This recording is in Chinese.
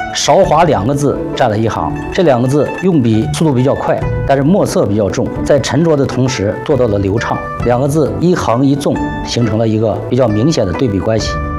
韶华2个字占了一行，这2个字用笔速度比较快，但是墨色比较重，在沉着的同时做到了流畅。2个字一横一纵，形成了一个比较明显的对比关系。